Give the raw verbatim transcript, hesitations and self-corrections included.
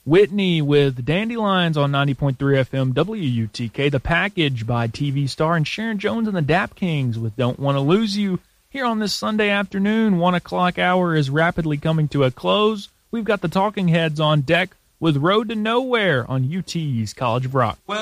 Whitney with Dandelions on ninety point three F M W U T K. The Package by T V Star, and Sharon Jones and the Dap Kings with Don't Want to Lose You. Here on this Sunday afternoon, one o'clock hour is rapidly coming to a close. We've got the Talking Heads on deck with Road to Nowhere on U T's College of Rock. Well,